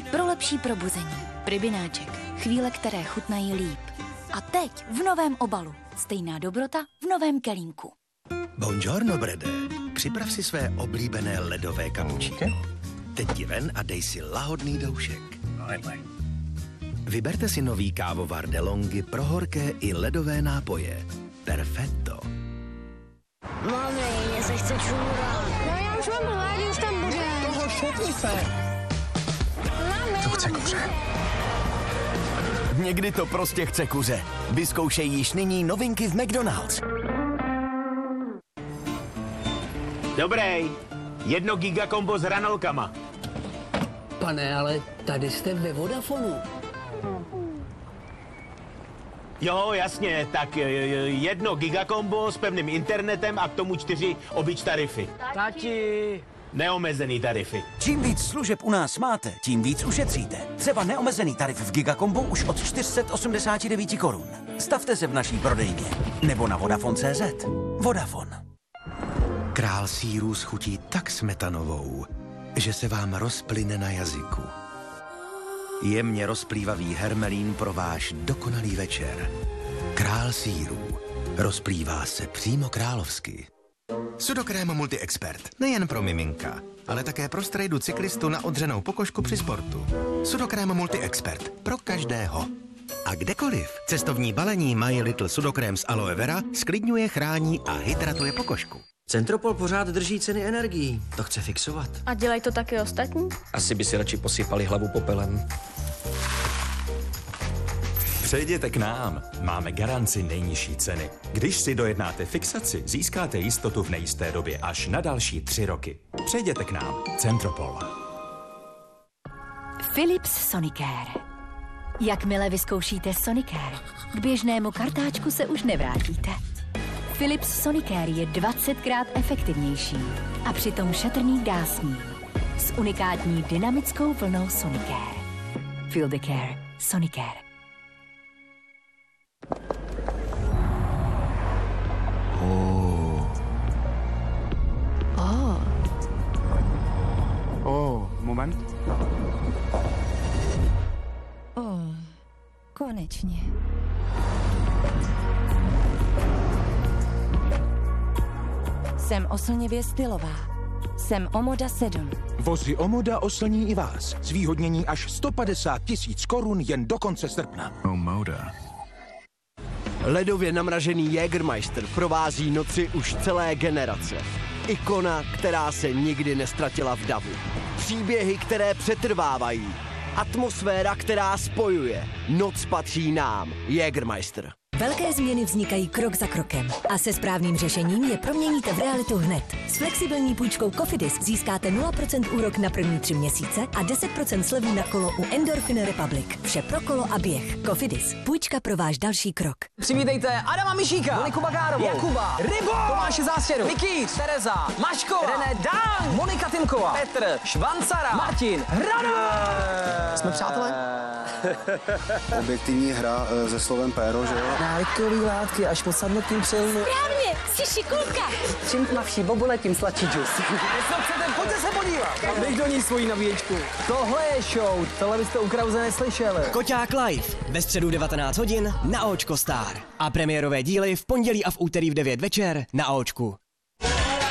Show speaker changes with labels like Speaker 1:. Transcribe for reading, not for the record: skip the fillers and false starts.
Speaker 1: pro lepší probuzení. Pribináček. Chvíle, které chutnají líp. A teď v novém obalu. Stejná dobrota v novém kelímku.
Speaker 2: Buongiorno, Brede. Připrav si své oblíbené ledové kapučíno. Teď ti ven a dej si lahodný doušek. Vyberte si nový kávovar DeLonghi pro horké i ledové nápoje. Perfetto.
Speaker 3: Mami, mě se chce čůrat.
Speaker 4: No já už mám mládí, už tam bude.
Speaker 5: Toho šutni se.
Speaker 4: Mami.
Speaker 5: To chce kuře.
Speaker 6: Někdy to prostě chce kuře. Vyzkoušej již nyní novinky v McDonald's.
Speaker 7: Dobrý. 1 gigakombo s hranolkama.
Speaker 8: Pane, ale tady jste ve Vodafonu.
Speaker 7: Jo, jasně, tak 1 gigakombo s pevným internetem a k tomu 4 obyč tarify.
Speaker 8: Tati.
Speaker 7: Neomezený tarify.
Speaker 6: Čím víc služeb u nás máte, tím víc ušetříte. Třeba neomezený tarif v Gigakombu už od 489 korun. Stavte se v naší prodejně. Nebo na Vodafone.cz. Vodafone.
Speaker 2: Král sýrů schutí tak smetanovou, že se vám rozplyne na jazyku. Jemně rozplývavý hermelín pro váš dokonalý večer. Král sýrů. Rozplývá se přímo královsky. Sudokrém Multi-Expert. Nejen pro miminka, ale také pro strejdu cyklistu na odřenou pokožku při sportu. Sudokrém Multi-Expert. Pro každého. A kdekoliv. Cestovní balení My Little Sudokrém z aloe vera sklidňuje, chrání a hydratuje pokožku.
Speaker 9: Centropol pořád drží ceny energií. To chce fixovat.
Speaker 4: A dělají to taky ostatní?
Speaker 9: Asi by si radši posypali hlavu popelem.
Speaker 10: Přejděte k nám. Máme garanci nejnižší ceny. Když si dojednáte fixaci, získáte jistotu v nejisté době až na další 3 roky. Přejděte k nám. Centropol.
Speaker 1: Philips Sonicare. Jakmile vyzkoušíte Sonicare, k běžnému kartáčku se už nevrátíte. Philips Sonicare je 20krát efektivnější a přitom šetrný k dásní. S unikátní dynamickou vlnou Sonicare. Feel the care. Sonicare.
Speaker 5: Moment.
Speaker 1: Konečně. Jsem oslnivě stylová. Jsem Omoda 7.
Speaker 5: Vozy Omoda oslní i vás. Zvýhodnění až 150 000 korun jen do konce srpna.
Speaker 10: Omoda.
Speaker 11: Ledově namražený Jägermeister provází noci už celé generace. Ikona, která se nikdy nestratila v davu. Příběhy, které přetrvávají. Atmosféra, která spojuje. Noc patří nám. Jägermeister.
Speaker 12: Velké změny vznikají krok za krokem a se správným řešením je proměníte v realitu hned. S flexibilní půjčkou Cofidis získáte 0% úrok na první 3 měsíce a 10% slevu na kolo u Endorphin Republic. Vše pro kolo a běh. Cofidis. Půjčka pro váš další krok.
Speaker 8: Přivítejte Adama Mišíka, Moniku Bagárovou, Jakuba, Rybo, Tomáše Zástěru, Miký, Tereza, Maškova, René Dan, Monika Timková, Petr, Švancara, Martin, Hradová. Jsme přátelé?
Speaker 13: Objektivní hra se slovem péro, že jo?
Speaker 8: Návykový látky až po samotným přilnu.
Speaker 4: Správně, jsi šikulka.
Speaker 8: Čím tmavší bobule, tím sladší džus. Pojďte se podívat. Dej do ní svoji nabíječku. Tohle je show, tohle byste u Krause neslyšeli.
Speaker 14: Koťák live ve středu 19 hodin na Očko Star. A premiérové díly v pondělí a v úterý v 9 večer na Očku.